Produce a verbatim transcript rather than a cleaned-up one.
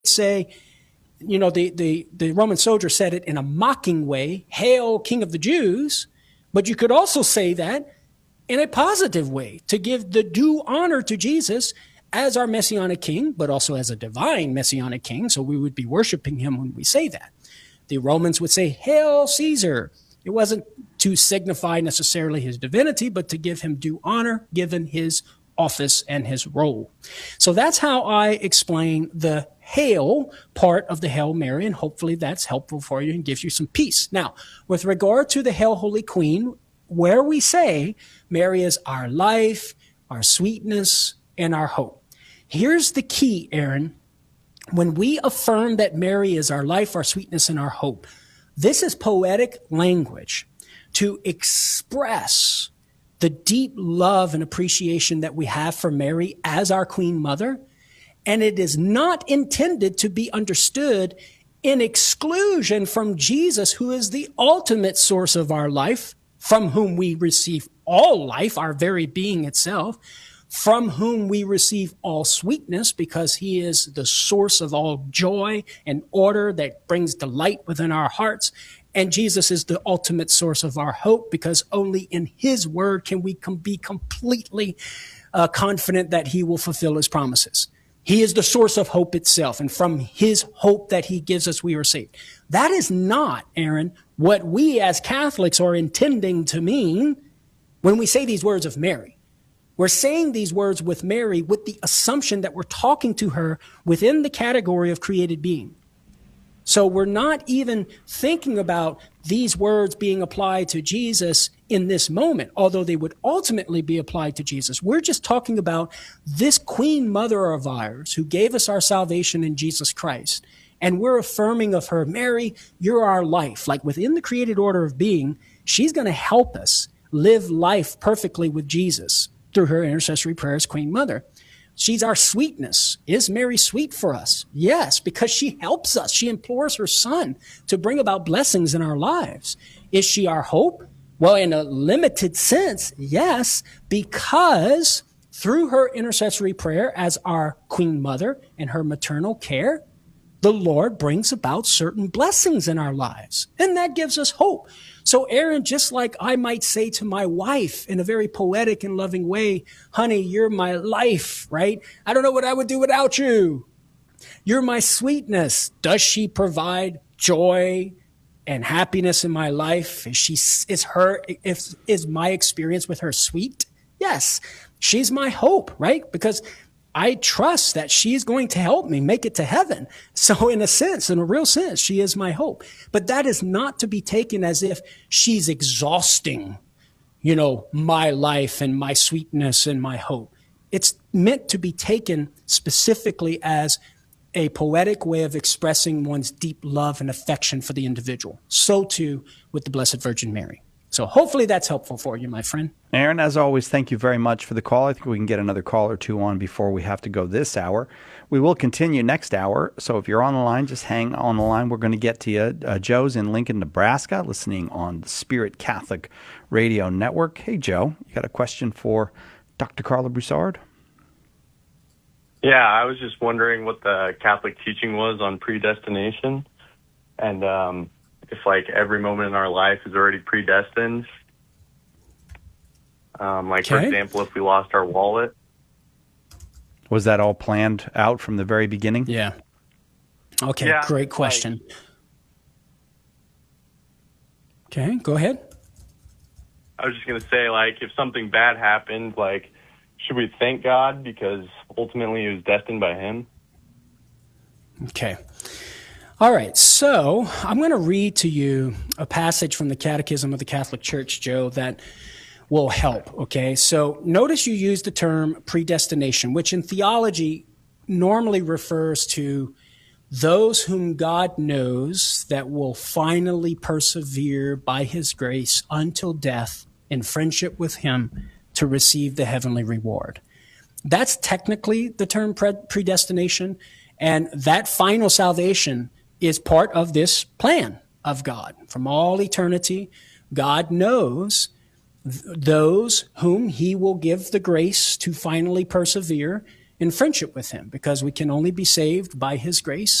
say, you know, the, the, the Roman soldier said it in a mocking way, "Hail, King of the Jews." But you could also say that in a positive way, to give the due honor to Jesus as our Messianic King, but also as a divine Messianic King. So we would be worshiping him when we say that. The Romans would say, "Hail, Caesar." It wasn't to signify necessarily his divinity, but to give him due honor given his office and his role. So that's how I explain the hail part of the Hail Mary, and hopefully that's helpful for you and gives you some peace. Now, with regard to the Hail Holy Queen, where we say Mary is our life, our sweetness, and our hope. Here's the key, Aaron. When we affirm that Mary is our life, our sweetness, and our hope, this is poetic language to express the deep love and appreciation that we have for Mary as our Queen Mother. And it is not intended to be understood in exclusion from Jesus, who is the ultimate source of our life, from whom we receive all life, our very being itself, from whom we receive all sweetness, because he is the source of all joy and order that brings delight within our hearts. And Jesus is the ultimate source of our hope, because only in his word can we com- be completely uh, confident that he will fulfill his promises. He is the source of hope itself, and from his hope that he gives us, we are saved. That is not, Aaron, what we as Catholics are intending to mean when we say these words of Mary. We're saying these words with Mary with the assumption that we're talking to her within the category of created being. So we're not even thinking about these words being applied to Jesus in this moment, although they would ultimately be applied to Jesus. We're just talking about this Queen Mother of ours who gave us our salvation in Jesus Christ. And we're affirming of her, Mary, you're our life. Like within the created order of being, she's going to help us live life perfectly with Jesus through her intercessory prayer as Queen Mother. She's our sweetness. Is Mary sweet for us? Yes, because she helps us. She implores her son to bring about blessings in our lives. Is she our hope? Well, in a limited sense, yes, because through her intercessory prayer as our Queen Mother and her maternal care, the Lord brings about certain blessings in our lives. And that gives us hope. So Aaron, just like I might say to my wife in a very poetic and loving way, honey, you're my life, right? I don't know what I would do without you. You're my sweetness. Does she provide joy and happiness in my life? Is she, is her, if, is my experience with her sweet? Yes. She's my hope, right? Because I trust that she's going to help me make it to heaven. So in a sense, in a real sense, she is my hope. But that is not to be taken as if she's exhausting, you know, my life and my sweetness and my hope. It's meant to be taken specifically as a poetic way of expressing one's deep love and affection for the individual. So too with the Blessed Virgin Mary. So hopefully that's helpful for you, my friend. Aaron, as always, thank you very much for the call. I think we can get another call or two on before we have to go this hour. We will continue next hour, so if you're on the line, just hang on the line. We're going to get to you. Uh, Joe's in Lincoln, Nebraska, listening on the Spirit Catholic Radio Network. Hey, Joe, you got a question for Doctor Carla Broussard? Yeah, I was just wondering what the Catholic teaching was on predestination, and um, if, like, every moment in our life is already predestined. Um, like, okay. For example, if we lost our wallet. Was that all planned out from the very beginning? Yeah. Okay, yeah, great question. Like, okay, go ahead. I was just going to say, like, if something bad happened, like, should we thank God because ultimately it was destined by him? Okay. All right, so I'm going to read to you a passage from the Catechism of the Catholic Church, Joe, that will help, okay? So notice you use the term predestination, which in theology normally refers to those whom God knows that will finally persevere by his grace until death in friendship with him to receive the heavenly reward. That's technically the term predestination, and that final salvation is part of this plan of God. From all eternity, God knows th- those whom he will give the grace to finally persevere in friendship with him, because we can only be saved by his grace